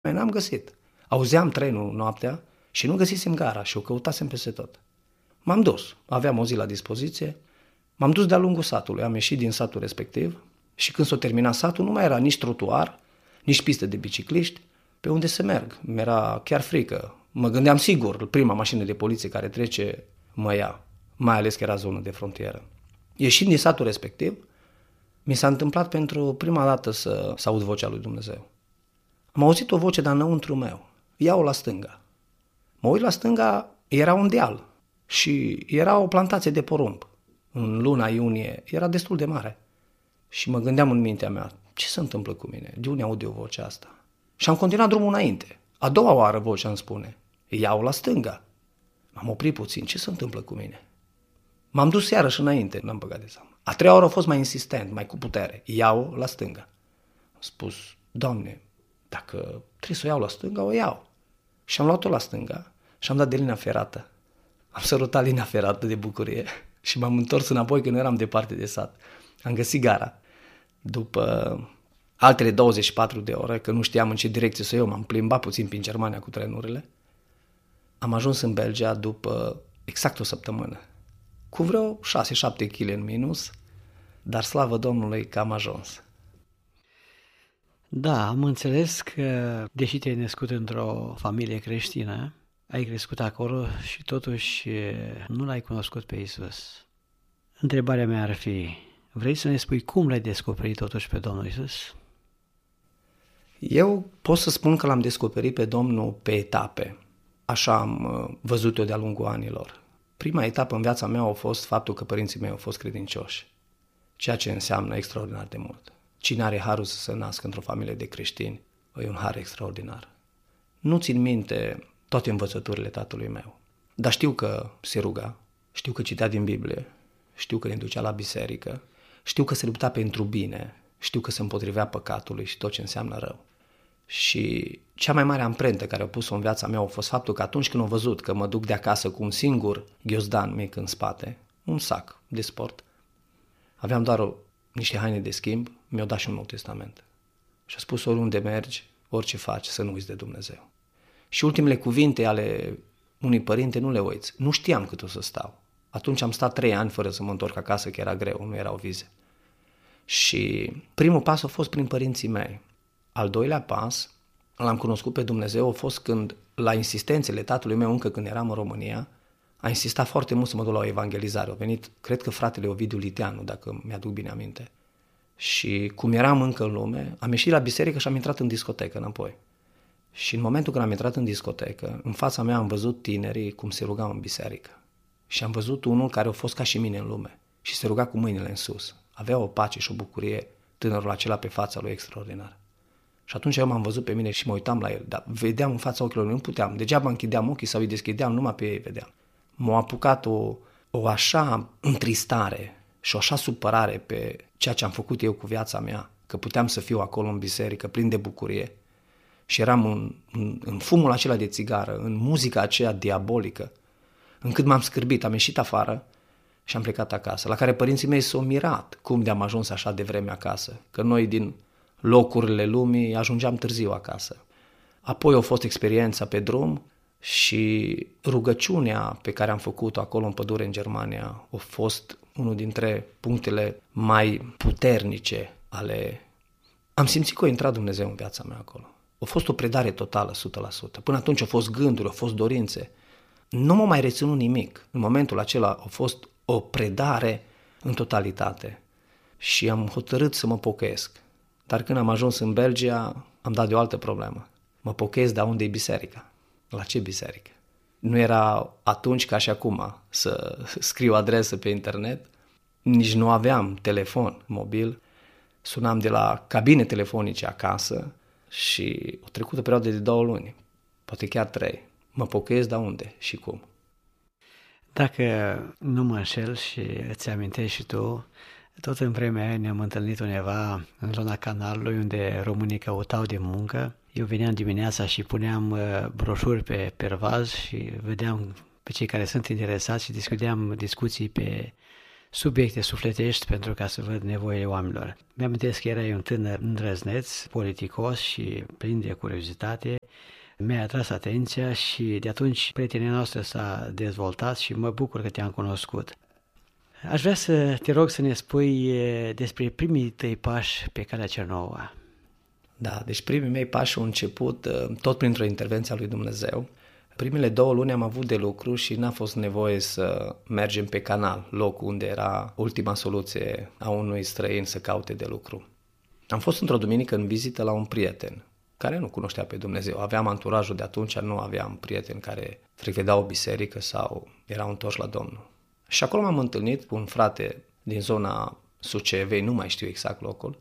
N-am găsit. Auzeam trenul noaptea și nu găsisem gara și o căutasem peste tot. M-am dus, aveam o zi la dispoziție, m-am dus de-a lungul satului, am ieșit din satul respectiv și când s-o termina satul nu mai era nici trotuar, nici pistă de bicicliști, pe unde să merg. Mi-era chiar frică. Mă gândeam sigur, prima mașină de poliție care trece mă ia, mai ales că era zonă de frontieră. Ieșind din satul respectiv, mi s-a întâmplat pentru prima dată să aud vocea lui Dumnezeu. Am auzit o voce de înăuntru meu, ia-o la stânga. Mă uit la stânga, era un deal și era o plantație de porumb. În luna iunie era destul de mare. Și mă gândeam în mintea mea, ce se întâmplă cu mine? De unde aud eu vocea asta? Și am continuat drumul înainte. A doua oară vocea îmi spune, ia-o la stânga. M-am oprit puțin, ce se întâmplă cu mine? M-am dus iarăși înainte, n-am băgat de seamă. A treia oară a fost mai insistent, mai cu putere, ia-o la stânga. Am spus, Doamne, dacă trebuie să o iau la stânga, o iau. Și am luat-o la stânga și am dat de linia ferată. Am sărutat linia ferată de bucurie și m-am întors înapoi, că nu eram departe de sat. Am găsit gara. După altele 24 de ore, că nu știam în ce direcție să iau, m-am plimbat puțin prin Germania cu trenurile. Am ajuns în Belgia după exact o săptămână, cu vreo 6-7 kg în minus, dar slavă Domnului că am ajuns. Da, am înțeles că, deși te-ai născut într-o familie creștină, ai crescut acolo și totuși nu l-ai cunoscut pe Iisus. Întrebarea mea ar fi, vrei să ne spui cum l-ai descoperit totuși pe Domnul Iisus? Eu pot să spun că l-am descoperit pe Domnul pe etape. Așa am văzut eu de-a lungul anilor. Prima etapă în viața mea a fost faptul că părinții mei au fost credincioși, ceea ce înseamnă extraordinar de mult. Cine are harul să se nască într-o familie de creștini, e un har extraordinar. Nu țin minte toate învățăturile tatălui meu, dar știu că se ruga, știu că citea din Biblie, știu că ne ducea la biserică, știu că se lupta pentru bine, știu că se împotrivea păcatului și tot ce înseamnă rău. Și cea mai mare amprentă care a pus-o în viața mea a fost faptul că atunci când am văzut că mă duc de acasă cu un singur ghiozdan mic în spate, un sac de sport, aveam doar niște haine de schimb, mi-au dat și un Nou Testament. Și a spus, oriunde mergi, orice faci, să nu uiți de Dumnezeu. Și ultimele cuvinte ale unui părinte nu le uiți. Nu știam cât o să stau. Atunci am stat 3 ani fără să mă întorc acasă, că era greu, nu erau vize. Și primul pas a fost prin părinții mei. Al doilea pas, l-am cunoscut pe Dumnezeu, a fost când, la insistențele tatălui meu, încă când eram în România, a insistat foarte mult să mă duc la o evangelizare. A venit, cred că fratele Ovidiu Liteanu, dacă mi-aduc bine aminte. Și cum eram încă în lume, am ieșit la biserică și am intrat în discotecă înapoi. Și în momentul când am intrat în discotecă, în fața mea am văzut tinerii cum se rugau în biserică. Și am văzut unul care a fost ca și mine în lume și se ruga cu mâinile în sus. Avea o pace și o bucurie tânărul acela pe fața lui extraordinar. Și atunci eu m-am văzut pe mine și mă uitam la el, dar vedeam în fața ochilor, nu puteam, degeaba închideam ochii sau îi deschideam, numai pe ei vedeam. M-a apucat o așa întristare și o așa supărare pe ceea ce am făcut eu cu viața mea, că puteam să fiu acolo în biserică, plin de bucurie. Și eram în fumul acela de țigară, în muzica aceea diabolică, încât m-am scârbit, am ieșit afară și am plecat acasă, la care părinții mei s-au mirat cum de-am ajuns așa de vreme acasă, că noi din locurile lumii ajungeam târziu acasă. Apoi a fost experiența pe drum și rugăciunea pe care am făcut-o acolo în pădure în Germania a fost unul dintre punctele mai puternice ale... Am simțit că a intrat Dumnezeu în viața mea acolo. A fost o predare totală, 100%. Până atunci au fost gânduri, au fost dorințe. Nu m-a mai reținut nimic. În momentul acela a fost o predare în totalitate. Și am hotărât să mă pocăiesc. Dar când am ajuns în Belgia, am dat de o altă problemă. Mă pocăiesc, dar unde e biserica? La ce biserică? Nu era atunci ca și acum să scriu adresă pe internet. Nici nu aveam telefon mobil. Sunam de la cabine telefonice acasă și o trecut o perioadă de 2 luni, poate chiar 3. Mă pocăiesc, dar unde și cum? Dacă nu mă înșel și îți amintești și tu, tot în vremea aia ne-am întâlnit undeva în zona Canalului, unde românii căutau de muncă. Eu veneam dimineața și puneam broșuri pe pervaz și vedeam pe cei care sunt interesați și discuții pe subiecte sufletești pentru ca să văd nevoile oamenilor. Mi-amintesc că erai un tânăr îndrăzneț, politicos și plin de curiozitate. Mi-a atras atenția și de atunci prietenia noastră s-a dezvoltat și mă bucur că te-am cunoscut. Aș vrea să te rog să ne spui despre primii tăi pași pe calea cea nouă. Da, deci primii mei pași au început tot printr-o intervenție a lui Dumnezeu. Primele 2 luni am avut de lucru și n-a fost nevoie să mergem pe canal, locul unde era ultima soluție a unui străin să caute de lucru. Am fost într-o duminică în vizită la un prieten care nu cunoștea pe Dumnezeu. Aveam anturajul de atunci, nu aveam prieteni care frecventau o biserică sau erau întorși la Domnul. Și acolo m-am întâlnit cu un frate din zona Sucevei, nu mai știu exact locul,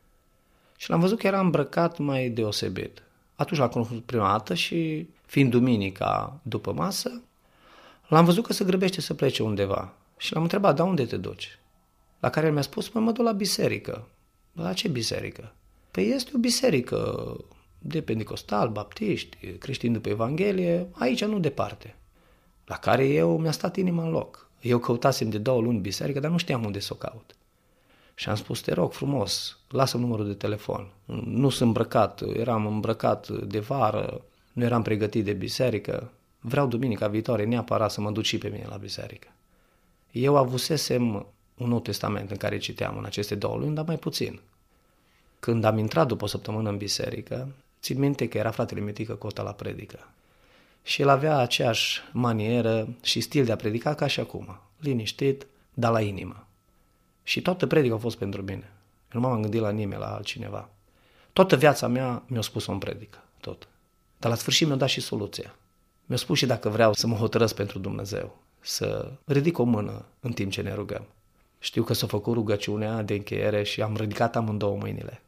și l-am văzut că era îmbrăcat mai deosebit. Atunci l-am cunoscut prima dată și, fiind duminica după masă, l-am văzut că se grăbește să plece undeva. Și l-am întrebat, dar unde te duci? La care el mi-a spus, mă duc la biserică. La ce biserică? Păi este o biserică de pentecostal, baptiști, creștini după Evanghelie, aici nu departe. La care eu mi-a stat inima în loc. Eu căutasem de 2 luni biserică, dar nu știam unde să o caut. Și am spus, te rog frumos, lasă-mi numărul de telefon. Nu sunt îmbrăcat, eram îmbrăcat de vară, nu eram pregătit de biserică. Vreau duminica viitoare neapărat să mă duc și pe mine la biserică. Eu avusesem un Nou Testament în care citeam în aceste 2 luni, dar mai puțin. Când am intrat după o săptămână în biserică, țin minte că era fratele Mitică Cota la predică. Și el avea aceeași manieră și stil de a predica ca și acum, liniștit, dar la inimă. Și toată predica a fost pentru mine. Eu nu m-am gândit la nimeni, la altcineva. Toată viața mea mi-a spus-o în predică, tot. Dar la sfârșit mi-a dat și soluția. Mi-a spus și dacă vreau să mă hotărăsc pentru Dumnezeu, să ridic o mână în timp ce ne rugăm. Știu că s-a făcut rugăciunea de încheiere și am ridicat amândouă mâinile.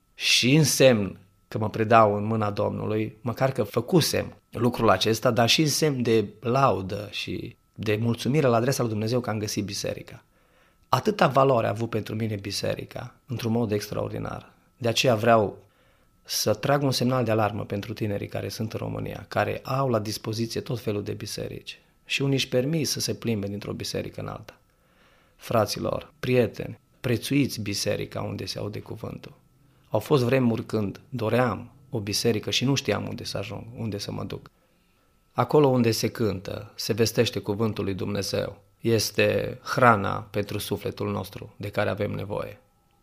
Și în semn că mă predau în mâna Domnului, măcar că făcusem lucrul acesta, dar și în semn de laudă și de mulțumire la adresa lui Dumnezeu că am găsit biserica. Atâta valoare a avut pentru mine biserica, într-un mod extraordinar. De aceea vreau să trag un semnal de alarmă pentru tinerii care sunt în România, care au la dispoziție tot felul de biserici și unii își permit să se plimbe dintr-o biserică în alta. Fraților, prieteni, prețuiți biserica unde se aude cuvântul. Au fost vremuri când doream o biserică și nu știam unde să ajung, unde să mă duc. Acolo unde se cântă, se vestește cuvântul lui Dumnezeu, este hrana pentru sufletul nostru de care avem nevoie.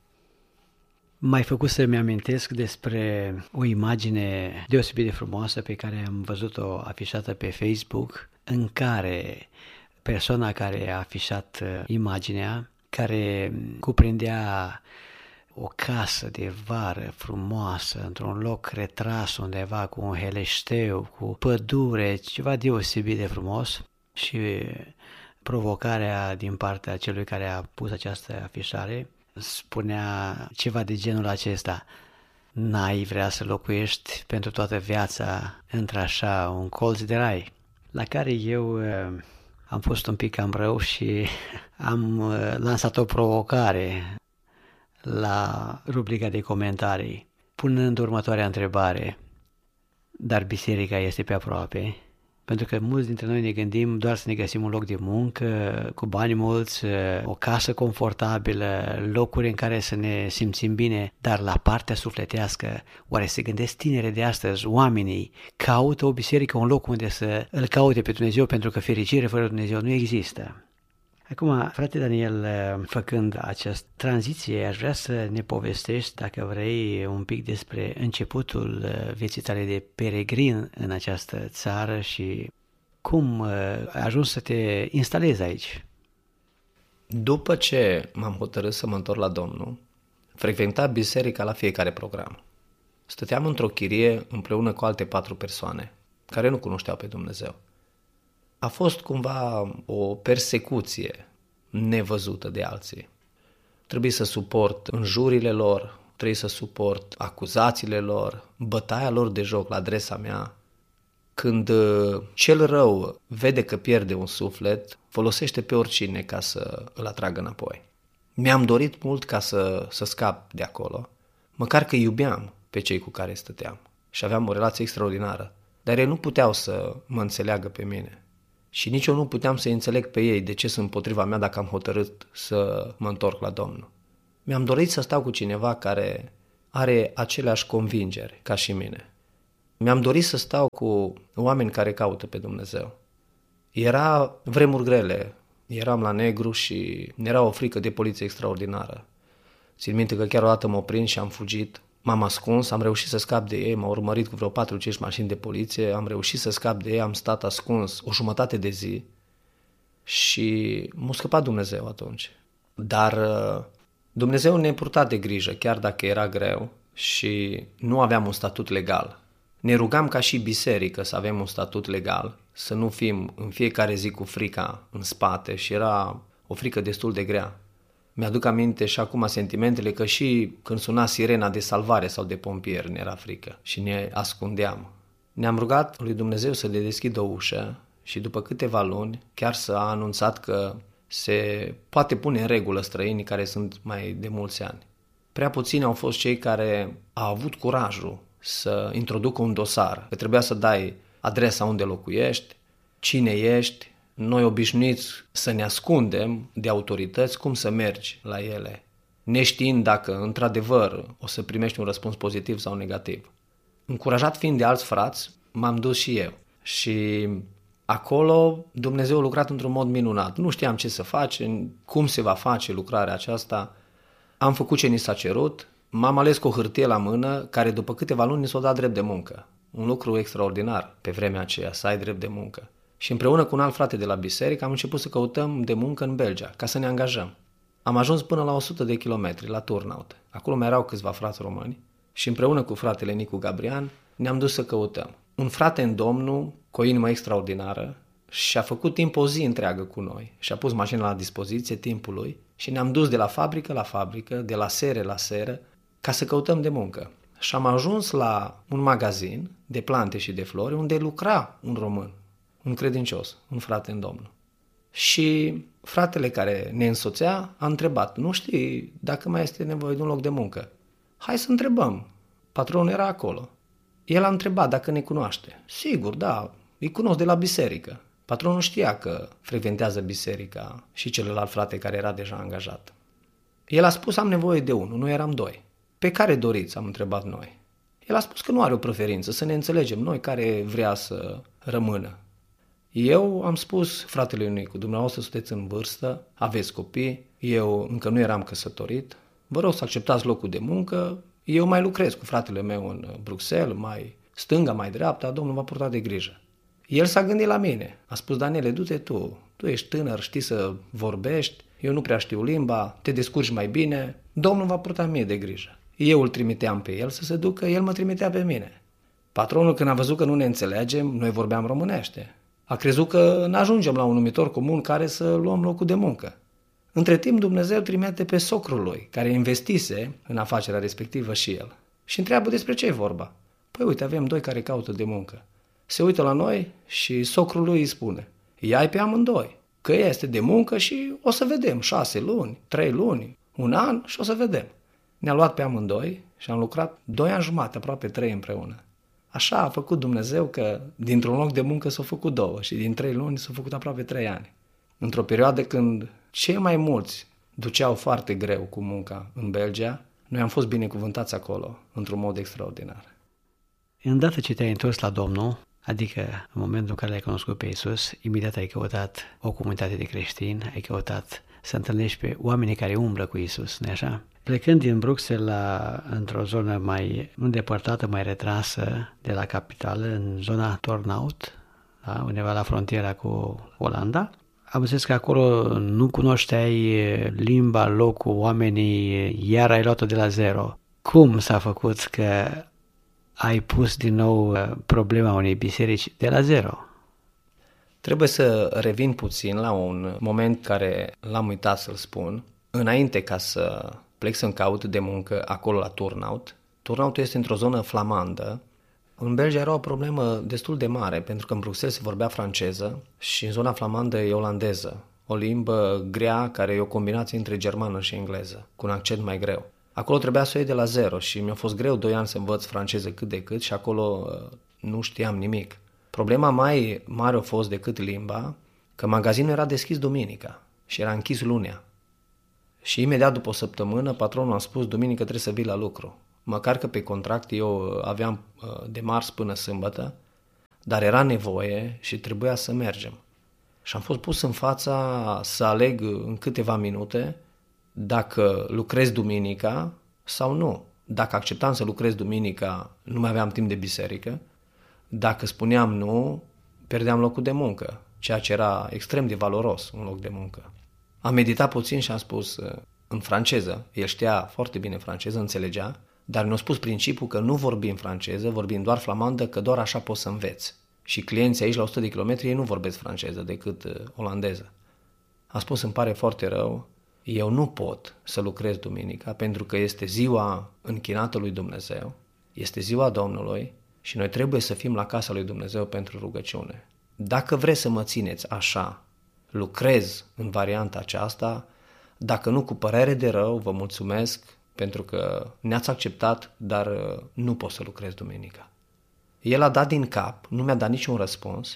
M-ai făcut să-mi amintesc despre o imagine deosebit de frumoasă pe care am văzut-o afișată pe Facebook, în care persoana care a afișat imaginea, care cuprindea o casă de vară frumoasă, într-un loc retras undeva cu un heleșteu, cu pădure, ceva deosebit de frumos, și provocarea din partea celui care a pus această afișare spunea ceva de genul acesta: n-ai vrea să locuiești pentru toată viața într-așa un colț de rai? La care eu am fost un pic cam rău și am lansat o provocare la rubrica de comentarii, punând următoarea întrebare: dar biserica este pe aproape? Pentru că mulți dintre noi ne gândim doar să ne găsim un loc de muncă, cu bani mulți, o casă confortabilă, locuri în care să ne simțim bine, dar la partea sufletească, oare se gândesc tinere de astăzi, oamenii caută o biserică, un loc unde să îl caute pe Dumnezeu, pentru că fericire fără Dumnezeu nu există? Acum, frate Daniel, făcând această tranziție, aș vrea să ne povestești, dacă vrei, un pic despre începutul vieții tale de peregrin în această țară și cum ai ajuns să te instalezi aici. După ce m-am hotărât să mă întorc la Domnul, frecventa biserica la fiecare program. Stăteam într-o chirie împreună cu alte 4 persoane care nu cunoșteau pe Dumnezeu. A fost cumva o persecuție nevăzută de alții. Trebuie să suport înjurile lor, trebuie să suport acuzațiile lor, bătaia lor de joc la adresa mea. Când cel rău vede că pierde un suflet, folosește pe oricine ca să îl atragă înapoi. Mi-am dorit mult ca să scap de acolo, măcar că iubeam pe cei cu care stăteam și aveam o relație extraordinară, dar ei nu puteau să mă înțeleagă pe mine. Și nici eu nu puteam să înțeleg pe ei de ce sunt împotriva mea dacă am hotărât să mă întorc la Domnul. Mi-am dorit să stau cu cineva care are aceleași convingeri ca și mine. Mi-am dorit să stau cu oameni care caută pe Dumnezeu. Era vremuri grele, eram la negru și era o frică de poliție extraordinară. Țin minte că chiar o dată m-au prins și am fugit. M-am ascuns, am reușit să scap de ei, m-au urmărit cu vreo 4-5 mașini de poliție, am reușit să scap de ei, am stat ascuns o jumătate de zi și m-a scăpat Dumnezeu atunci. Dar Dumnezeu ne purta de grijă, chiar dacă era greu și nu aveam un statut legal. Ne rugam ca și biserică să avem un statut legal, să nu fim în fiecare zi cu frica în spate și era o frică destul de grea. Mi-aduc aminte și acum sentimentele că și când suna sirena de salvare sau de pompieri ne era frică și ne ascundeam. Ne-am rugat lui Dumnezeu să le deschidă o ușă și după câteva luni chiar s-a anunțat că se poate pune în regulă străinii care sunt mai de mulți ani. Prea puțini au fost cei care au avut curajul să introducă un dosar, că trebuia să dai adresa unde locuiești, cine ești. Noi obișnuiți să ne ascundem de autorități, cum să mergi la ele, neștiind dacă într-adevăr o să primești un răspuns pozitiv sau negativ. Încurajat fiind de alți frați, m-am dus și eu și acolo Dumnezeu a lucrat într-un mod minunat. Nu știam ce să facem, cum se va face lucrarea aceasta. Am făcut ce ni s-a cerut, m-am ales cu o hârtie la mână care după câteva luni ni s-a dat drept de muncă. Un lucru extraordinar pe vremea aceea, să ai drept de muncă. Și împreună cu un alt frate de la biserică am început să căutăm de muncă în Belgia, ca să ne angajăm. Am ajuns până la 100 de kilometri, la Turnhout. Acolo mai erau câțiva frați români și împreună cu fratele Nicu Gabrian ne-am dus să căutăm. Un frate în Domnul, cu o inimă extraordinară, și-a făcut timp o zi întreagă cu noi. Și-a pus mașina la dispoziție, timpul lui, și ne-am dus de la fabrică la fabrică, de la seră la seră, ca să căutăm de muncă. Și am ajuns la un magazin de plante și de flori unde lucra un român, un credincios, un frate în Domnul. Și fratele care ne însoțea a întrebat, nu știi dacă mai este nevoie de un loc de muncă? Hai să întrebăm. Patronul era acolo. El a întrebat dacă ne cunoaște. Sigur, da, îi cunosc de la biserică. Patronul știa că frecventează biserica și celălalt frate care era deja angajat. El a spus, am nevoie de unul, noi eram doi. Pe care doriți, am întrebat noi. El a spus că nu are o preferință, să ne înțelegem noi care vrea să rămână. Eu am spus fratelui Nicu, dumneavoastră sunteți în vârstă, aveți copii, eu încă nu eram căsătorit, vă rog să acceptați locul de muncă, eu mai lucrez cu fratele meu în Bruxelles, mai stânga, mai dreapta, Domnul va purta de grijă. El s-a gândit la mine, a spus, Daniele, du-te tu ești tânăr, știi să vorbești, eu nu prea știu limba, te descurci mai bine, Domnul va purta mie de grijă. Eu îl trimiteam pe el să se ducă, el mă trimitea pe mine. Patronul, când a văzut că nu ne înțelegem, noi vorbeam românește. A crezut că ne ajungem la un numitor comun care să luăm locul de muncă. Între timp, Dumnezeu trimite pe socrul lui, care investise în afacerea respectivă și el. Și întreabă despre ce e vorba. Păi uite, avem doi care caută de muncă. Se uită la noi și socrul lui îi spune, ia-i pe amândoi, că este de muncă și o să vedem 6 luni, 3 luni, 1 an și o să vedem. Ne-a luat pe amândoi și am lucrat 2 ani jumate, aproape 3 împreună. Așa a făcut Dumnezeu că dintr-un loc de muncă s-au făcut 2 și din 3 luni s-au făcut aproape 3 ani. Într-o perioadă când cei mai mulți duceau foarte greu cu munca în Belgia, noi am fost binecuvântați acolo, într-un mod extraordinar. Îndată ce te-ai întors la Domnul, adică în momentul în care l-ai cunoscut pe Iisus, imediat ai căutat o comunitate de creștini, ai căutat să întâlnești pe oamenii care umblă cu Iisus, nu-i așa? Plecând din Bruxelles într-o zonă mai îndepărtată, mai retrasă de la capitală, în zona Turnhout, da, undeva la frontiera cu Olanda, am înțeles că acolo nu cunoșteai limba, locul, oamenii, iar ai luat-o de la zero. Cum s-a făcut că ai pus din nou problema unei biserici de la zero? Trebuie să revin puțin la un moment care l-am uitat să-l spun. Înainte ca să plec să-mi caut de muncă acolo la Turnhout. Turnhout este într-o zonă flamandă. În Belgia era o problemă destul de mare, pentru că în Bruxelles se vorbea franceză și în zona flamandă e olandeză. O limbă grea care e o combinație între germană și engleză, cu un accent mai greu. Acolo trebuia să o iei de la zero și mi-a fost greu 2 ani să învăț franceză cât de cât și acolo nu știam nimic. Problema mai mare a fost decât limba, că magazinul era deschis duminica și era închis lunea. Și imediat după o săptămână, patronul a spus, duminică trebuie să vii la lucru. Măcar că pe contract eu aveam de marți până sâmbătă, dar era nevoie și trebuia să mergem. Și am fost pus în fața să aleg în câteva minute dacă lucrez duminica sau nu. Dacă acceptam să lucrez duminica, nu mai aveam timp de biserică. Dacă spuneam nu, pierdeam locul de muncă, ceea ce era extrem de valoros, un loc de muncă. Am meditat puțin și am spus în franceză, el știa foarte bine franceză, înțelegea, dar ne-a spus principiul că nu vorbim franceză, vorbim doar flamandă, că doar așa poți să înveți. Și clienții aici la 100 de kilometri ei nu vorbesc franceză decât olandeză. Am spus, îmi pare foarte rău, eu nu pot să lucrez duminica pentru că este ziua închinată lui Dumnezeu, este ziua Domnului și noi trebuie să fim la casa lui Dumnezeu pentru rugăciune. Dacă vreți să mă țineți așa, lucrez în varianta aceasta, dacă nu cu părere de rău, vă mulțumesc pentru că ne-ați acceptat, dar nu pot să lucrez duminica. El a dat din cap, nu mi-a dat niciun răspuns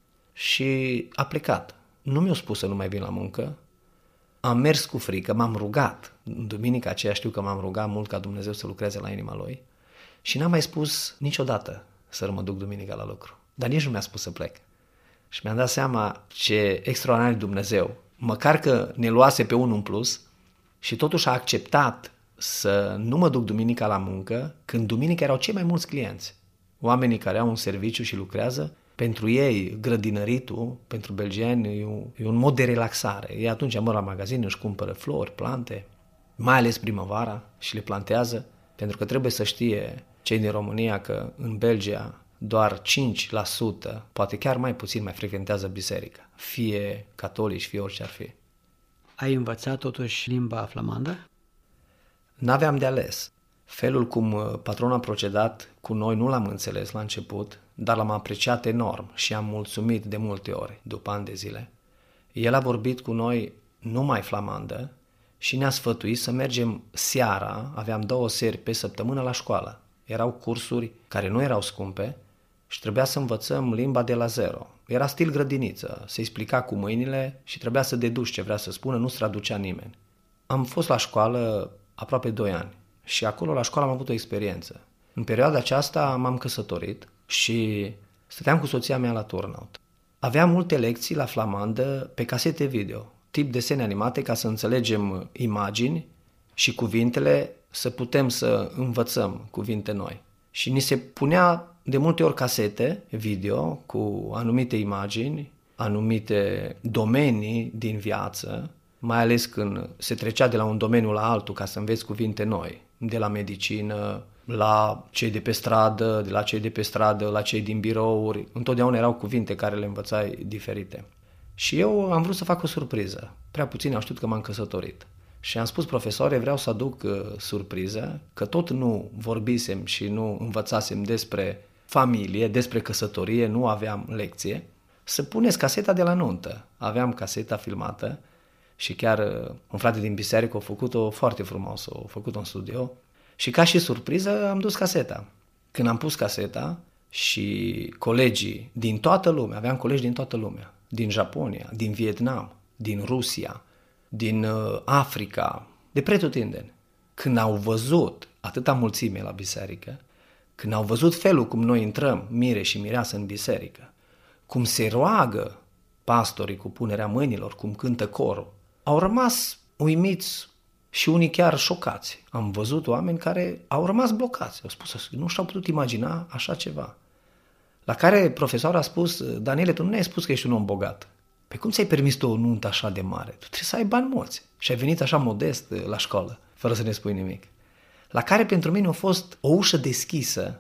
și a plecat. Nu mi-a spus să nu mai vin la muncă, am mers cu frică, m-am rugat. În duminica aceea știu că m-am rugat mult ca Dumnezeu să lucreze la inima lui și n-am mai spus niciodată să mă duc duminica la lucru. Dar nici nu mi-a spus să plec. Și mi-am dat seama ce extraordinar Dumnezeu. Măcar că ne luase pe unul în plus și totuși a acceptat să nu mă duc duminica la muncă, când duminica erau cei mai mulți clienți. Oamenii care au un serviciu și lucrează, pentru ei grădinăritul, pentru belgieni, e un mod de relaxare. Ei atunci mă la magazin, își cumpără flori, plante, mai ales primăvara și le plantează, pentru că trebuie să știe cei din România că în Belgia doar 5%, poate chiar mai puțin, mai frecventează biserica, fie catolici, fie orice ar fi. Ai învățat totuși limba flamandă? N-aveam de ales. Felul cum patronul a procedat cu noi nu l-am înțeles la început, dar l-am apreciat enorm și am mulțumit de multe ori, după ani de zile. El a vorbit cu noi numai flamandă și ne-a sfătuit să mergem seara, aveam 2 seri pe săptămână la școală. Erau cursuri care nu erau scumpe și trebuia să învățăm limba de la zero. Era stil grădiniță, se explica cu mâinile și trebuia să deduci ce vrea să spună, nu se traducea nimeni. Am fost la școală aproape 2 ani și acolo la școală am avut o experiență. În perioada aceasta m-am căsătorit și stăteam cu soția mea la turnout. Aveam multe lecții la flamandă pe casete video, tip desene animate ca să înțelegem imagini și cuvintele, să putem să învățăm cuvinte noi. Și ni se punea de multe ori casete video cu anumite imagini, anumite domenii din viață, mai ales când se trecea de la un domeniu la altul ca să înveți cuvinte noi, de la medicină, la cei de pe stradă, de la cei de pe stradă, la cei din birouri, întotdeauna erau cuvinte care le învățai diferite. Și eu am vrut să fac o surpriză. Prea puțini au știut că m-am căsătorit. Și am spus, profesoare, vreau să aduc surpriză, că tot nu vorbisem și nu învățasem despre familie, despre căsătorie, nu aveam lecție, să puneți caseta de la nuntă. Aveam caseta filmată și chiar un frate din biserică a făcut-o foarte frumos, a făcut-o în studio și ca și surpriză am dus caseta. Când am pus caseta și colegii din toată lumea, aveam colegi din toată lumea, din Japonia, din Vietnam, din Rusia, din Africa, de pretutindeni, când au văzut atâta mulțime la biserică, când au văzut felul cum noi intrăm, mire și mireasă, în biserică, cum se roagă pastorii cu punerea mâinilor, cum cântă corul, au rămas uimiți și unii chiar șocați. Am văzut oameni care au rămas blocați, au spus, nu și-au putut imagina așa ceva. La care profesorul a spus, Daniele, tu nu ne-ai spus că ești un om bogat. Păi cum ți-ai permis tu o nuntă așa de mare? Tu trebuie să ai bani mulți. Și ai venit așa modest la școală, fără să ne spui nimic. La care pentru mine a fost o ușă deschisă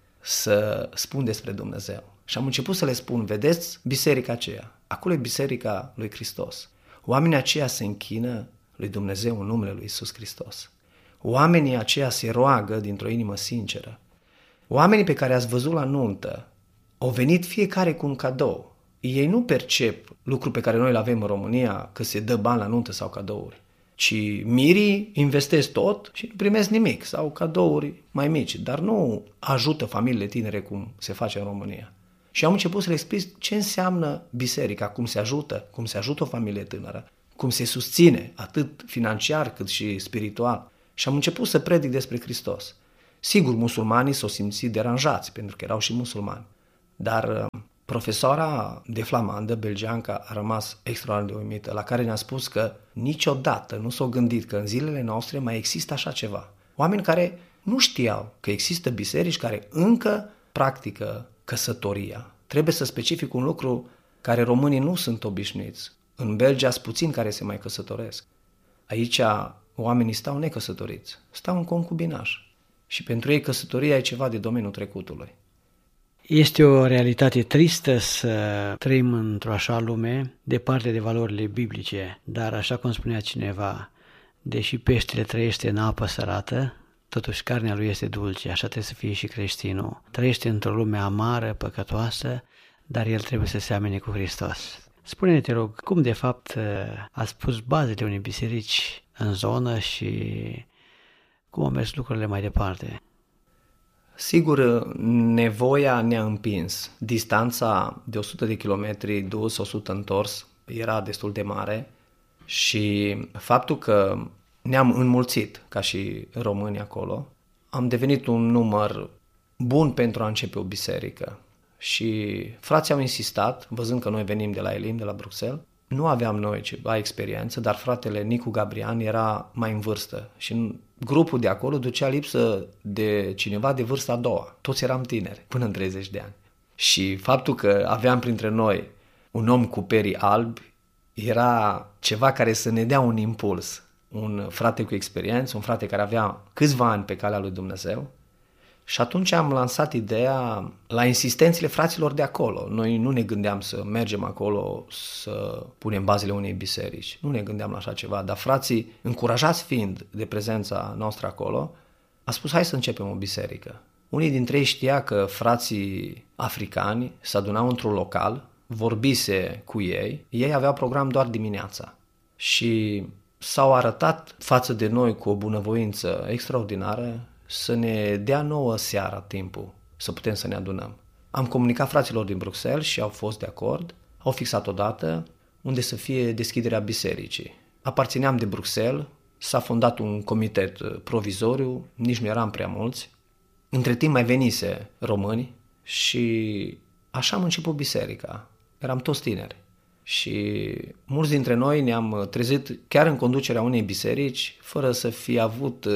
să spun despre Dumnezeu. Și am început să le spun, vedeți biserica aceea, acolo e biserica lui Hristos. Oamenii aceia se închină lui Dumnezeu în numele lui Iisus Hristos. Oamenii aceia se roagă dintr-o inimă sinceră. Oamenii pe care ați văzut la nuntă au venit fiecare cu un cadou. Ei nu percep lucrul pe care noi îl avem în România, că se dă bani la nuntă sau cadouri, ci mirii investesc tot și nu primesc nimic sau cadouri mai mici, dar nu ajută familiile tinere cum se face în România. Și am început să le explic ce înseamnă biserica, cum se ajută o familie tânără, cum se susține, atât financiar cât și spiritual. Și am început să predic despre Hristos. Sigur, musulmanii s-au simțit deranjați, pentru că erau și musulmani. Dar profesoara de flamandă, belgiancă, a rămas extraordinar de uimită, la care ne-a spus că niciodată nu s-au gândit că în zilele noastre mai există așa ceva. Oameni care nu știau că există biserici care încă practică căsătoria. Trebuie să specific un lucru care românii nu sunt obișnuiți. În Belgia sunt puțini care se mai căsătoresc. Aici oamenii stau necăsătoriți, stau în concubinaj. Și pentru ei căsătoria e ceva de domeniul trecutului. Este o realitate tristă să trăim într-o așa lume, departe de valorile biblice, dar așa cum spunea cineva, deși peștele trăiește în apă sărată, totuși carnea lui este dulce, așa trebuie să fie și creștinul. Trăiește într-o lume amară, păcătoasă, dar el trebuie să seamene cu Hristos. Spune-ne, te rog, cum de fapt ați pus bazele unei biserici în zonă și cum au mers lucrurile mai departe? Sigur, nevoia ne-a împins. Distanța de 100 de kilometri dus, 100 întors, era destul de mare și faptul că ne-am înmulțit ca și români acolo, am devenit un număr bun pentru a începe o biserică. Și frații au insistat, văzând că noi venim de la Elim, de la Bruxelles, nu aveam noi ceva experiență, dar fratele Nicu Gabrian era mai în vârstă și grupul de acolo ducea lipsă de cineva de vârsta a doua. Toți eram tineri, până în 30 de ani. Și faptul că aveam printre noi un om cu perii albi era ceva care să ne dea un impuls. Un frate cu experiență, un frate care avea câțiva ani pe calea lui Dumnezeu. Și atunci am lansat ideea la insistențele fraților de acolo. Noi nu ne gândeam să mergem acolo să punem bazele unei biserici. Nu ne gândeam la așa ceva, dar frații, încurajați fiind de prezența noastră acolo, a spus hai să începem o biserică. Unii dintre ei știa că frații africani se adunau într-un local, vorbise cu ei, ei aveau program doar dimineața. Și s-au arătat față de noi cu o bunăvoință extraordinară să ne dea nouă seara timpul să putem să ne adunăm. Am comunicat fraților din Bruxelles și au fost de acord, au fixat o dată unde să fie deschiderea bisericii. Aparțineam de Bruxelles, s-a fondat un comitet provizoriu, nici nu eram prea mulți. Între timp mai venise români și așa am început biserica. Eram toți tineri. Și mulți dintre noi ne-am trezit chiar în conducerea unei biserici fără să fi avut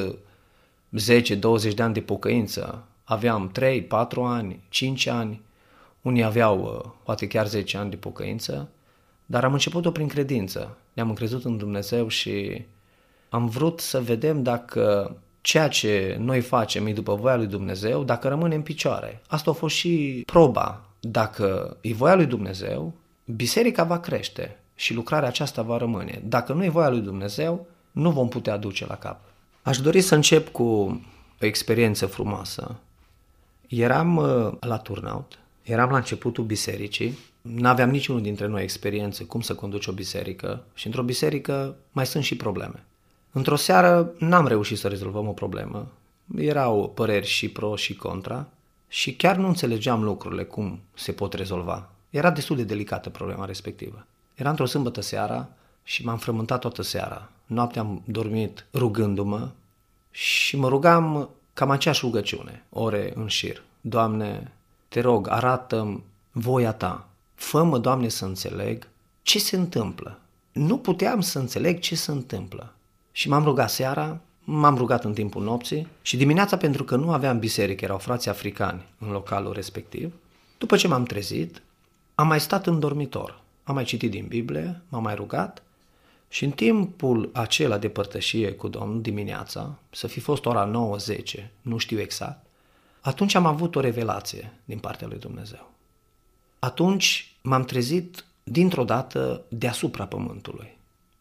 10-20 de ani de pocăință. Aveam 3, 4 ani, 5 ani, unii aveau poate chiar 10 ani de pocăință, dar am început-o prin credință. Ne-am încrezut în Dumnezeu și am vrut să vedem dacă ceea ce noi facem e după voia lui Dumnezeu, dacă rămâne în picioare. Asta a fost și proba. Dacă e voia lui Dumnezeu, biserica va crește și lucrarea aceasta va rămâne. Dacă nu e voia lui Dumnezeu, nu vom putea duce la cap. Aș dori să încep cu o experiență frumoasă. Eram la turnout, eram la începutul bisericii, n-aveam niciunul dintre noi experiență cum să conduci o biserică și într-o biserică mai sunt și probleme. Într-o seară n-am reușit să rezolvăm o problemă, erau păreri și pro și contra și chiar nu înțelegeam lucrurile cum se pot rezolva. Era destul de delicată problema respectivă. Era într-o sâmbătă seara și m-am frământat toată seara. Noaptea am dormit rugându-mă și mă rugam cam aceeași rugăciune, ore în șir. Doamne, te rog, arată-mi voia ta. Fă-mă, Doamne, să înțeleg ce se întâmplă. Nu puteam să înțeleg ce se întâmplă. Și m-am rugat seara, m-am rugat în timpul nopții și dimineața, pentru că nu aveam biserică, erau frații africani în localul respectiv, după ce m-am trezit, am mai stat în dormitor, am mai citit din Biblie, m-am mai rugat și în timpul acela de părtășie cu Domnul dimineața, să fi fost ora 9-10, nu știu exact, atunci am avut o revelație din partea lui Dumnezeu. Atunci m-am trezit dintr-o dată deasupra pământului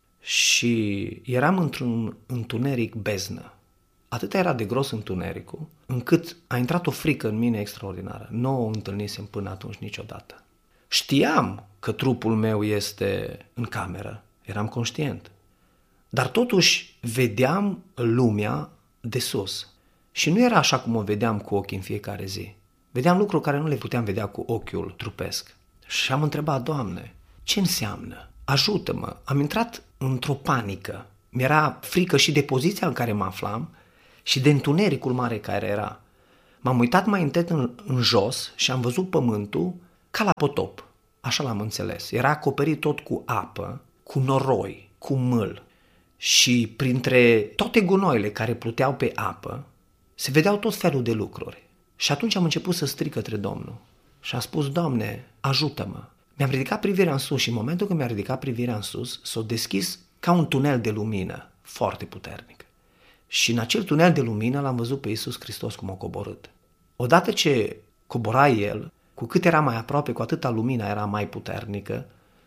și eram într-un întuneric beznă. Atât era de gros întunericul, încât a intrat o frică în mine extraordinară. Nu o întâlnisem până atunci niciodată. Știam că trupul meu este în cameră, eram conștient, dar totuși vedeam lumea de sus și nu era așa cum o vedeam cu ochii în fiecare zi. Vedeam lucruri care nu le puteam vedea cu ochiul trupesc. Și am întrebat, Doamne, ce înseamnă? Ajută-mă! Am intrat într-o panică. Mi-era frică și de poziția în care mă aflam și de întunericul mare care era. M-am uitat mai întet în jos și am văzut pământul ca la potop. Așa l-am înțeles. Era acoperit tot cu apă, cu noroi, cu mâl. Și printre toate gunoile care pluteau pe apă, se vedeau tot felul de lucruri. Și atunci am început să strig către Domnul. Și am spus, Doamne, ajută-mă! Mi-am ridicat privirea în sus și în momentul când mi-am ridicat privirea în sus, s-a deschis ca un tunel de lumină foarte puternic. Și în acel tunel de lumină l-am văzut pe Iisus Hristos cum a coborât. Odată ce cobora El, cu cât era mai aproape, cu atâta lumina era mai puternică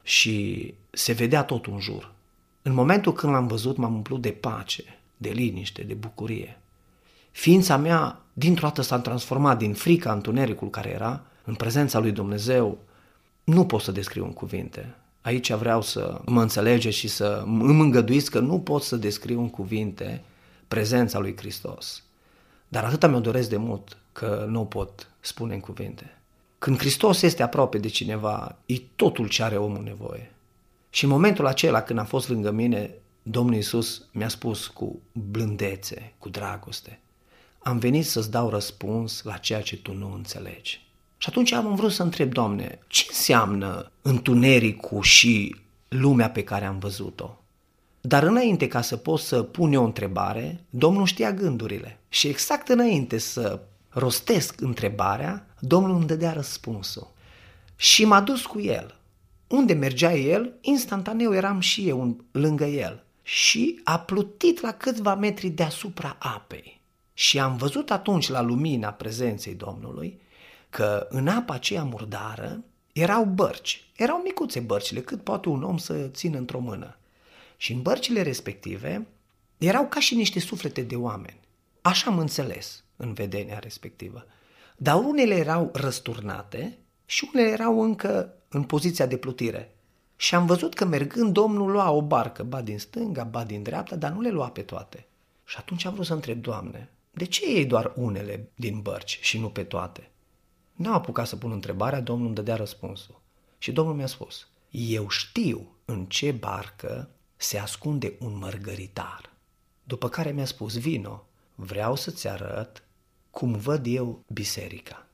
și se vedea tot în jur. În momentul când l-am văzut, m-am umplut de pace, de liniște, de bucurie. Ființa mea, dintr-o dată, s-a transformat din frica, întunericul care era, în prezența lui Dumnezeu. Nu pot să descriu în cuvinte. Aici vreau să mă înțelegeți și să îmi îngăduiți că nu pot să descriu în cuvinte prezența lui Hristos. Dar atâta mi-o doresc de mult că nu o pot spune în cuvinte. Când Hristos este aproape de cineva, e totul ce are omul nevoie. Și în momentul acela, când a fost lângă mine, Domnul Iisus mi-a spus cu blândețe, cu dragoste, am venit să-ți dau răspuns la ceea ce tu nu înțelegi. Și atunci am vrut să întreb, Doamne, ce înseamnă întunericul și lumea pe care am văzut-o? Dar înainte ca să pot să pun eu o întrebare, Domnul știa gândurile. Și exact înainte să rostesc întrebarea, Domnul îmi dădea răspunsul. Și m-a dus cu El. Unde mergea El, instantaneu eram și eu lângă El. Și a plutit la câțiva metri deasupra apei. Și am văzut atunci la lumina prezenței Domnului că în apa aceea murdară erau bărci. Erau micuțe bărcile, cât poate un om să țină într-o mână. Și în bărcile respective erau ca și niște suflete de oameni. Așa am înțeles în vedenia respectivă. Dar unele erau răsturnate și unele erau încă în poziția de plutire. Și am văzut că mergând Domnul lua o barcă, ba din stânga, ba din dreapta, dar nu le lua pe toate. Și atunci am vrut să întreb, Doamne, de ce iei doar unele din bărci și nu pe toate? N-am apucat să pun întrebarea, Domnul îmi dădea răspunsul. Și Domnul mi-a spus, eu știu în ce barcă se ascunde un mărgăritar. După care mi-a spus, vino, vreau să-ți arăt cum văd eu biserica.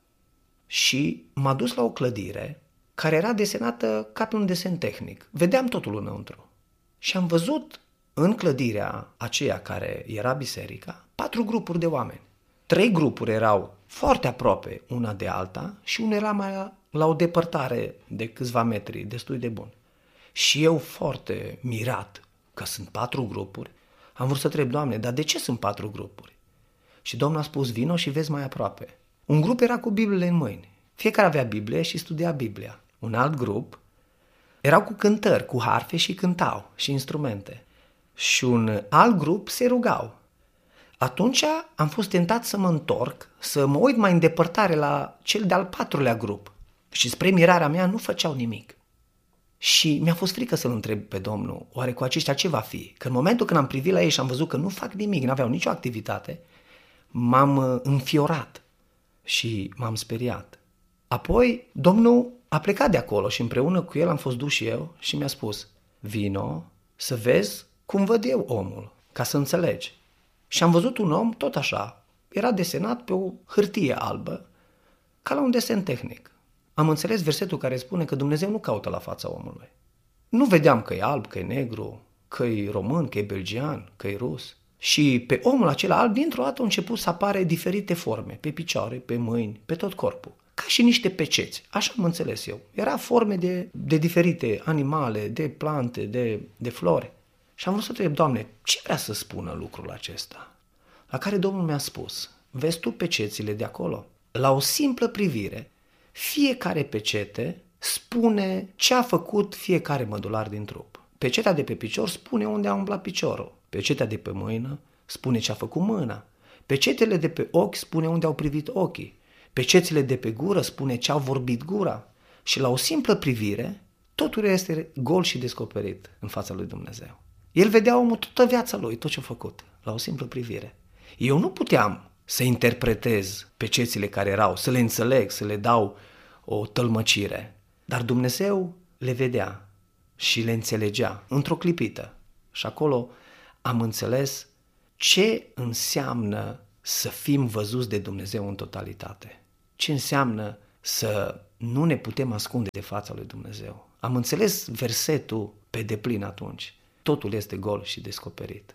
Și m-a dus la o clădire care era desenată ca pe un desen tehnic. Vedeam totul înăuntru. Și am văzut în clădirea aceea care era biserica 4 grupuri de oameni. 3 grupuri erau foarte aproape una de alta și una era mai la o depărtare de câțiva metri, destul de bun. Și eu, foarte mirat că sunt 4 grupuri, am vrut să întreb, Doamne, dar de ce sunt 4 grupuri? Și Domnul a spus, vino și vezi mai aproape. Un grup era cu Bibliile în mâini. Fiecare avea Biblie și studia Biblia. Un alt grup erau cu cântări, cu harfe și cântau și instrumente. Și un alt grup se rugau. Atunci am fost tentat să mă întorc, să mă uit mai în depărtare la cel de-al 4-lea grup. Și spre mirarea mea nu făceau nimic. Și mi-a fost frică să-L întreb pe Domnul, oare cu aceștia ce va fi? Că în momentul când am privit la ei și am văzut că nu fac nimic, n-aveau nicio activitate, m-am înfiorat și m-am speriat. Apoi Domnul a plecat de acolo și împreună cu El am fost dus și eu și mi-a spus, vino să vezi cum văd eu omul, ca să înțelegi. Și am văzut un om tot așa, era desenat pe o hârtie albă, ca la un desen tehnic. Am înțeles versetul care spune că Dumnezeu nu caută la fața omului. Nu vedeam că e alb, că e negru, că e român, că e belgian, că e rus. Și pe omul acela alb, dintr-o dată au început să apare diferite forme, pe picioare, pe mâini, pe tot corpul. Ca și niște peceți, așa am înțeles eu. Era forme de diferite animale, de plante, de flori. Și am vrut să întreb, Doamne, ce vrea să spună lucrul acesta? La care Domnul mi-a spus, vezi tu pecețile de acolo? La o simplă privire, fiecare pecete spune ce a făcut fiecare mădular din trup. Pecetea de pe picior spune unde a umblat piciorul. Pecetea de pe mână spune ce a făcut mâna. Pecetele de pe ochi spune unde au privit ochii. Pecețile de pe gură spune ce au vorbit gura. Și la o simplă privire, totul este gol și descoperit în fața lui Dumnezeu. El vedea omul toată viața lui, tot ce a făcut, la o simplă privire. Eu nu puteam să interpretez pecețile care erau, să le înțeleg, să le dau o tălmăcire. Dar Dumnezeu le vedea și le înțelegea într-o clipită. Și acolo am înțeles ce înseamnă să fim văzuți de Dumnezeu în totalitate. Ce înseamnă să nu ne putem ascunde de fața lui Dumnezeu. Am înțeles versetul pe deplin atunci. Totul este gol și descoperit.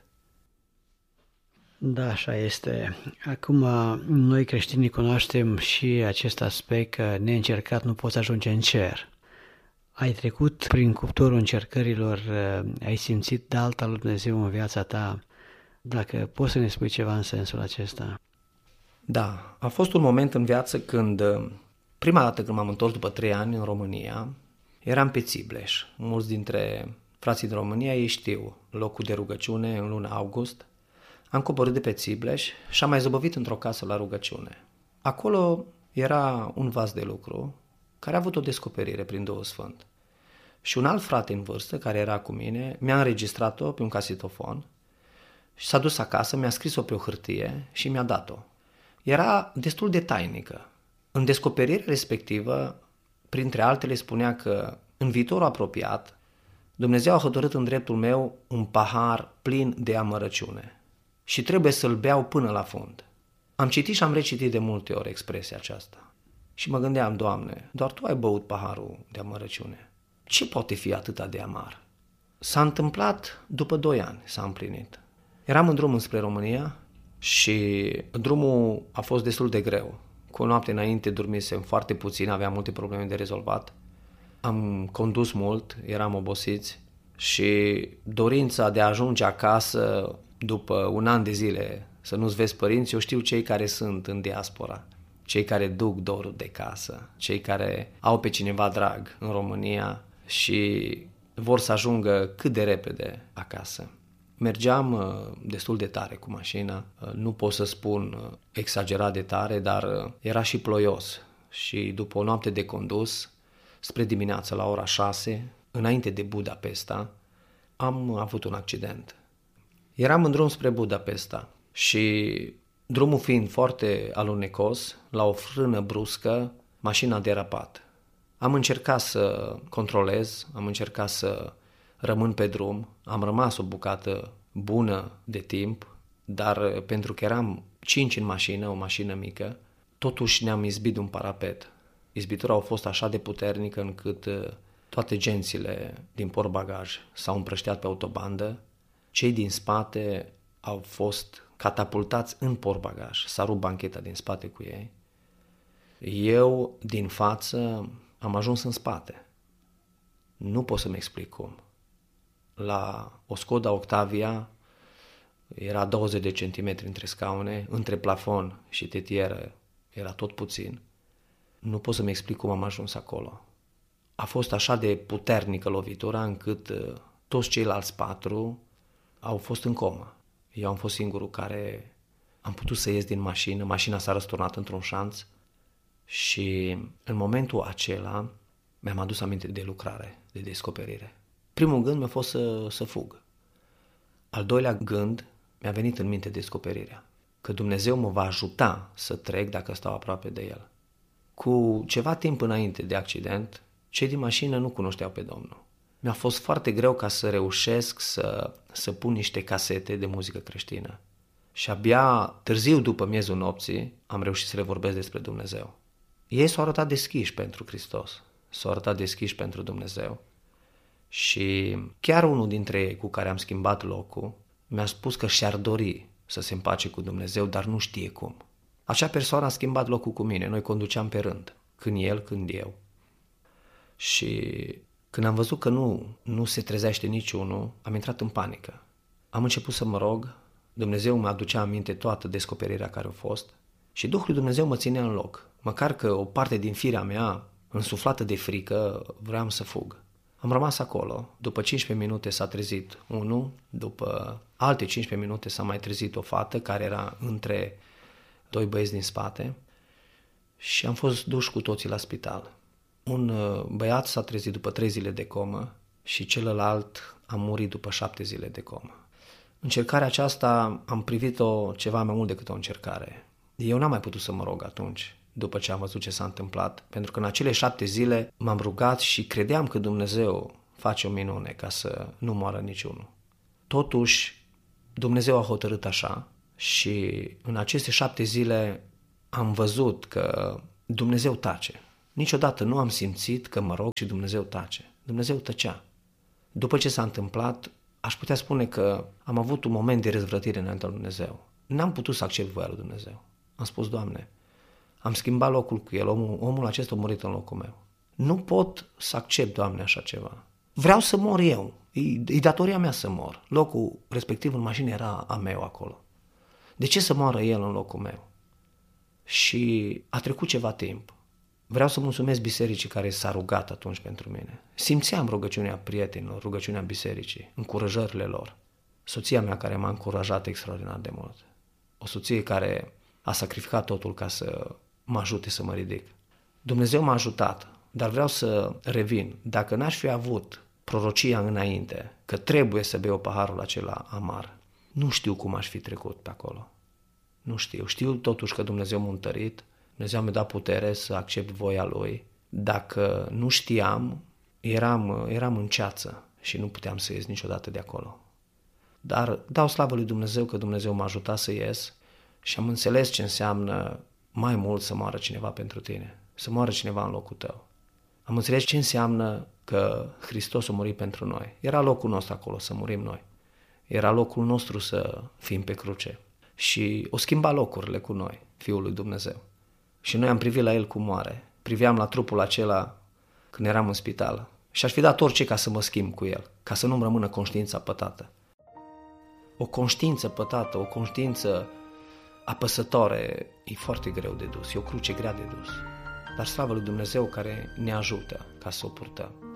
Da, așa este. Acum, noi creștinii cunoaștem și acest aspect că neîncercat nu poți ajunge în cer. Ai trecut prin cuptorul încercărilor, ai simțit de alta lui Dumnezeu în viața ta. Dacă poți să ne spui ceva în sensul acesta. Da, a fost un moment în viață când, prima dată când m-am întors după 3 ani în România, eram pe Țibleș. Mulți dintre frații din România ei știu locul de rugăciune în luna august. Am coborât de pe Țibleș și am mai zăbovit într-o casă la rugăciune. Acolo era un vas de lucru care a avut o descoperire prin Duhul Sfânt. Și un alt frate în vârstă care era cu mine mi-a înregistrat-o pe un casetofon și s-a dus acasă, mi-a scris-o pe o hârtie și mi-a dat-o. Era destul de tainică. În descoperirea respectivă, printre altele, spunea că în viitorul apropiat Dumnezeu a hotărât în dreptul meu un pahar plin de amărăciune și trebuie să-l beau până la fund. Am citit și am recitit de multe ori expresia aceasta și mă gândeam, Doamne, doar Tu ai băut paharul de amărăciune. Ce poate fi atât de amar? S-a întâmplat după 2 ani, s-a împlinit. Eram în drum înspre România și drumul a fost destul de greu. Cu o noapte înainte dormisem foarte puțin, aveam multe probleme de rezolvat. Am condus mult, eram obosiți și dorința de a ajunge acasă după 1 an de zile să nu-ți vezi părinți, eu știu cei care sunt în diaspora, cei care duc dorul de casă, cei care au pe cineva drag în România și vor să ajungă cât de repede acasă. Mergeam destul de tare cu mașina, nu pot să spun exagerat de tare, dar era și ploios și după o noapte de condus, spre dimineață la ora 6, înainte de Budapesta, am avut un accident. Eram în drum spre Budapesta și drumul fiind foarte alunecos, la o frână bruscă, mașina a derapat. Am încercat să controlez, am încercat să rămân pe drum, am rămas o bucată bună de timp, dar pentru că eram 5 în mașină, o mașină mică, totuși ne-am izbit de un parapet. Izbitura a fost așa de puternică încât toate gențile din portbagaj s-au împrăștiat pe autobandă, cei din spate au fost catapultați în portbagaj, s-a rupt bancheta din spate cu ei. Eu, din față, am ajuns în spate. Nu pot să-mi explic cum. La o Skoda Octavia era 20 de centimetri între scaune, între plafon și tetieră era tot puțin. Nu pot să-mi explic cum am ajuns acolo. A fost așa de puternică lovitura încât toți ceilalți 4 au fost în comă. Eu am fost singurul care am putut să ies din mașină, mașina s-a răsturnat într-un șanț și în momentul acela mi-am adus aminte de lucrare, de descoperire. Primul gând mi-a fost să fug. Al doilea gând mi-a venit în minte descoperirea, că Dumnezeu mă va ajuta să trec dacă stau aproape de El. Cu ceva timp înainte de accident, cei din mașină nu cunoșteau pe Domnul. Mi-a fost foarte greu ca să reușesc să pun niște casete de muzică creștină. Și abia târziu după miezul nopții am reușit să le vorbesc despre Dumnezeu. Ei s-au arătat deschiși pentru Hristos, s-au arătat deschiși pentru Dumnezeu. Și chiar unul dintre ei cu care am schimbat locul mi-a spus că și-ar dori să se împace cu Dumnezeu, dar nu știe cum. Acea persoană a schimbat locul cu mine, noi conduceam pe rând, când el, când eu. Și când am văzut că nu se trezește niciunul, am intrat în panică. Am început să mă rog, Dumnezeu mă aducea aminte toată descoperirea care a fost și Duhul lui Dumnezeu mă ținea în loc. Măcar că o parte din firea mea, însuflată de frică, vreau să fug. Am rămas acolo, după 15 minute s-a trezit unul, după alte 15 minute s-a mai trezit o fată care era între 2 băieți din spate și am fost duși cu toții la spital. Un băiat s-a trezit după 3 zile de comă și celălalt a murit după 7 zile de comă. Încercarea aceasta am privit-o ceva mai mult decât o încercare. Eu n-am mai putut să mă rog atunci, după ce am văzut ce s-a întâmplat, pentru că în acele 7 zile m-am rugat și credeam că Dumnezeu face o minune ca să nu moară niciunul. Totuși, Dumnezeu a hotărât așa și în aceste 7 zile am văzut că Dumnezeu tace. Niciodată nu am simțit că mă rog și Dumnezeu tace. Dumnezeu tăcea. După ce s-a întâmplat, aș putea spune că am avut un moment de răzvrătire înaintea lui Dumnezeu. N-am putut să accept voia lui Dumnezeu. Am spus, Doamne, am schimbat locul cu el, omul acesta a murit în locul meu. Nu pot să accept, Doamne, așa ceva. Vreau să mor eu. E datoria mea să mor. Locul respectiv în mașină era a meu acolo. De ce să moară el în locul meu? Și a trecut ceva timp. Vreau să mulțumesc bisericii care s-a rugat atunci pentru mine. Simțeam rugăciunea prietenilor, rugăciunea bisericii, încurajările lor. Soția mea care m-a încurajat extraordinar de mult. O soție care a sacrificat totul ca să mă ajute să mă ridic. Dumnezeu m-a ajutat, dar vreau să revin. Dacă n-aș fi avut prorocia înainte că trebuie să beau paharul acela amar, nu știu cum aș fi trecut pe acolo. Nu știu. Știu totuși că Dumnezeu m-a întărit, Dumnezeu mi-a dat putere să accept voia Lui. Dacă nu știam, eram în ceață și nu puteam să ies niciodată de acolo. Dar dau slavă lui Dumnezeu că Dumnezeu m-a ajutat să ies și am înțeles ce înseamnă mai mult să moară cineva pentru tine, să moară cineva în locul tău. Am înțeles ce înseamnă că Hristos a murit pentru noi. Era locul nostru acolo să murim noi. Era locul nostru să fim pe cruce. Și o schimba locurile cu noi, Fiul lui Dumnezeu. Și noi am privit la El cum moare. Priveam la trupul acela când eram în spital. Și aș fi dat orice ca să mă schimb cu El, ca să nu-mi rămână conștiința pătată. O conștiință pătată, o conștiință apăsătoare e foarte greu de dus, e o cruce grea de dus. Dar slavă lui Dumnezeu care ne ajută ca să o purtăm.